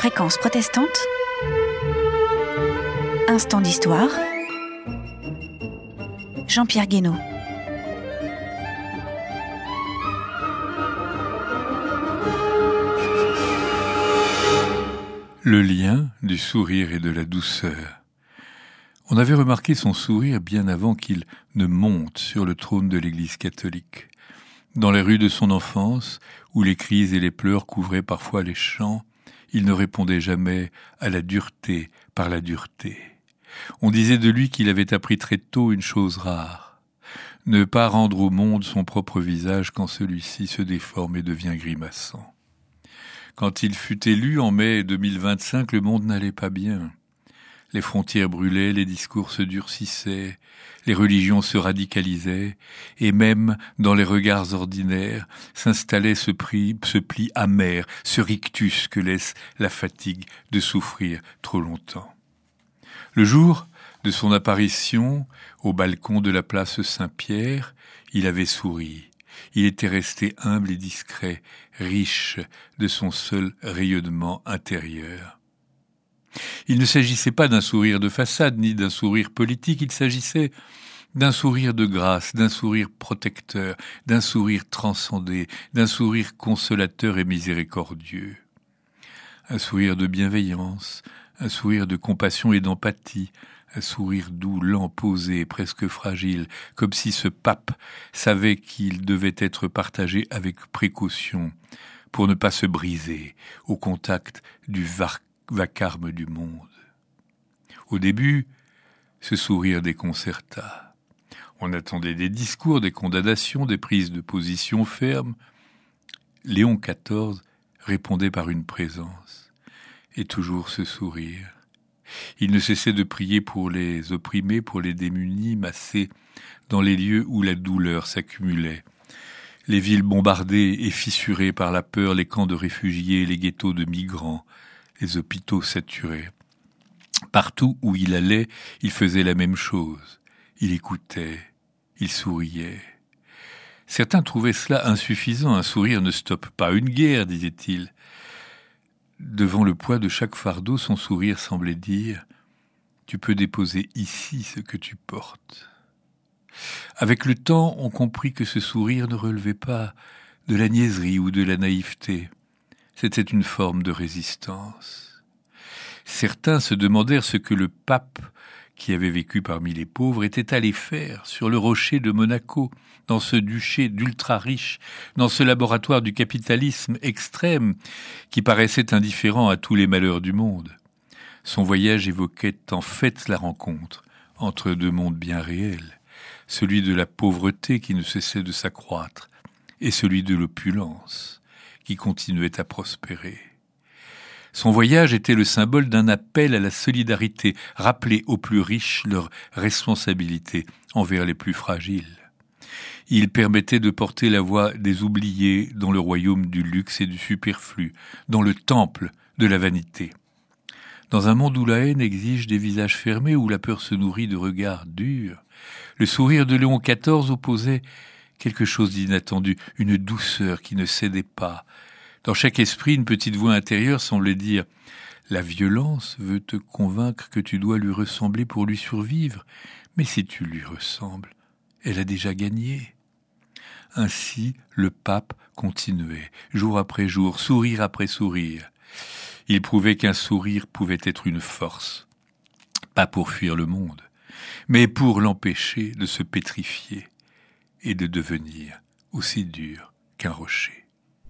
Fréquence protestante, instant d'histoire, Jean-Pierre Guénaud. Le lien du sourire et de la douceur. On avait remarqué son sourire bien avant qu'il ne monte sur le trône de l'Église catholique. Dans les rues de son enfance, où les cris et les pleurs couvraient parfois les champs, il ne répondait jamais à la dureté par la dureté. On disait de lui qu'il avait appris très tôt une chose rare, ne pas rendre au monde son propre visage quand celui-ci se déforme et devient grimaçant. Quand il fut élu en mai 2025, le monde n'allait pas bien. Les frontières brûlaient, les discours se durcissaient, les religions se radicalisaient, et même dans les regards ordinaires s'installait ce pli amer, ce rictus que laisse la fatigue de souffrir trop longtemps. Le jour de son apparition au balcon de la place Saint-Pierre, il avait souri. Il était resté humble et discret, riche de son seul rayonnement intérieur. Il ne s'agissait pas d'un sourire de façade, ni d'un sourire politique, il s'agissait d'un sourire de grâce, d'un sourire protecteur, d'un sourire transcendé, d'un sourire consolateur et miséricordieux. Un sourire de bienveillance, un sourire de compassion et d'empathie, un sourire doux, lent, posé, presque fragile, comme si ce pape savait qu'il devait être partagé avec précaution pour ne pas se briser au contact du vacarme du monde. Au début, ce sourire déconcerta. On attendait des discours, des condamnations, des prises de position fermes. Léon XIV répondait par une présence, et toujours ce sourire. Il ne cessait de prier pour les opprimés, pour les démunis, massés dans les lieux où la douleur s'accumulait. Les villes bombardées et fissurées par la peur, les camps de réfugiés, les ghettos de migrants, les hôpitaux saturés. Partout où il allait, il faisait la même chose. Il écoutait, il souriait. Certains trouvaient cela insuffisant. Un sourire ne stoppe pas une guerre, disait-il. Devant le poids de chaque fardeau, son sourire semblait dire « Tu peux déposer ici ce que tu portes ». Avec le temps, on comprit que ce sourire ne relevait pas de la niaiserie ou de la naïveté. C'était une forme de résistance. Certains se demandèrent ce que le pape, qui avait vécu parmi les pauvres, était allé faire sur le rocher de Monaco, dans ce duché d'ultra-riches, dans ce laboratoire du capitalisme extrême qui paraissait indifférent à tous les malheurs du monde. Son voyage évoquait en fait la rencontre entre deux mondes bien réels, celui de la pauvreté qui ne cessait de s'accroître et celui de l'opulence qui continuait à prospérer. Son voyage était le symbole d'un appel à la solidarité, rappeler aux plus riches leur responsabilité envers les plus fragiles. Il permettait de porter la voix des oubliés dans le royaume du luxe et du superflu, dans le temple de la vanité. Dans un monde où la haine exige des visages fermés, où la peur se nourrit de regards durs, le sourire de Léon XIV opposait quelque chose d'inattendu, une douceur qui ne cédait pas. Dans chaque esprit, une petite voix intérieure semblait dire « La violence veut te convaincre que tu dois lui ressembler pour lui survivre, mais si tu lui ressembles, elle a déjà gagné. » Ainsi, le pape continuait, jour après jour, sourire après sourire. Il prouvait qu'un sourire pouvait être une force, pas pour fuir le monde, mais pour l'empêcher de se pétrifier et de devenir aussi dur qu'un rocher.